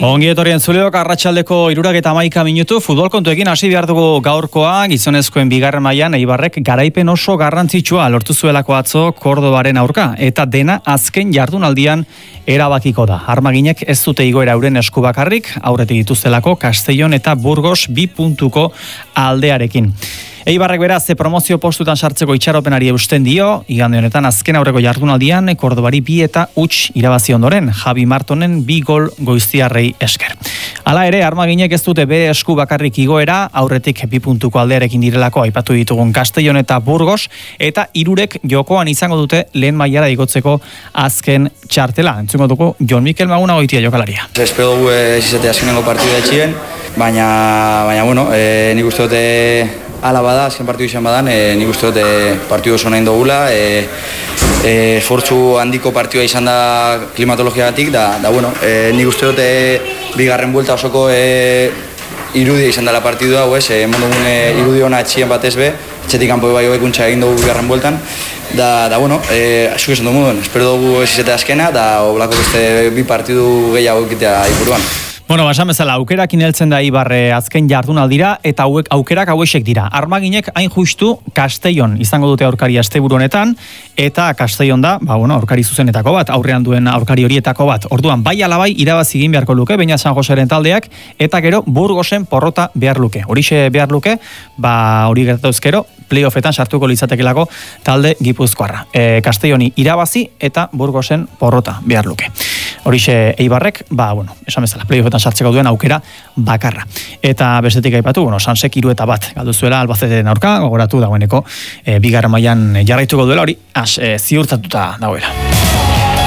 Ongi etorrien zuleok, arratsaldeko 71 minutu, futbol kontuekin hasi behar dugu gaurkoa, gizonezkoen bigarren mailan Eibarrek garaipen oso garrantzitsua lortu zuelako atzo Kordobaren aurka, eta dena azken jardunaldian erabakiko da. Armaginek ez dute igoera euren esku bakarrik, aurretik dituztelako Castellón eta Burgos 2 puntuko aldearekin. Eibarrek beraz promozio postutan sartzeko itxaropenari eusten dio, igande honetan azken aurreko jardunaldian Kordobari 2 eta huts irabazi ondoren, Javi Martonen 2 gol goiztiarrei esker. Hala ere, Armaginek ez dute bere esku bakarrik igoera, aurretik 2 puntuko aldearekin direlako aipatu ditugun Castellón eta Burgos, eta hirurek jokoan izango dute lehen mailara igotzeko azken txartela. Entzungo dugu Jon Mikel Maguna goitia jokalaria. Espero dugu izate azkenengo partida etxien, baina bueno, nik uste dute ala bada, azken partidu izan badan, nik uste dut partidu oso nahi dugula, esfortzu handiko partidua izan da klimatologiagatik, da bueno, nik uste dut bigarren buelta osoko irudia izan dela partidua, mondogun irudi hona etxien batez be, etxetik kanpo bai hobekuntza egin dugu bigarren bueltan, da bueno, zuk esan dugu duen, espero dugu ez izate azkena, da oblako beste 2 partidu gehiago egitea ipuruan. Bueno, basan bezala, aukerak ineltzen da Eibarre azken jardunaldira, eta aukerak hauexek dira. Armaginek hain justu Castellón izango dute aurkari asteburu honetan, eta Castellón da, aurkari zuzenetako bat, aurrean duen aurkari horietako bat. Orduan, bai alabai irabazi egin beharko luke, baina San Joseren taldeak, eta gero Burgosen porrota behar luke. Horixe behar luke, hori gertatuz gero, playoffetan sartuko litzatekelako talde Gipuzkoarra. Castelloni irabazi eta Burgosen porrota behar luke. Horixe Eibarrek, esan bezala, playoffetan sartzeko duen aukera bakarra. Eta bestetik aipatu, Sansek 3 eta 1 galdu zuela Albaceteren aurka, gogoratu dagoeneko bigarren mailan jarraituko duela hori, ziurtatuta dagoela.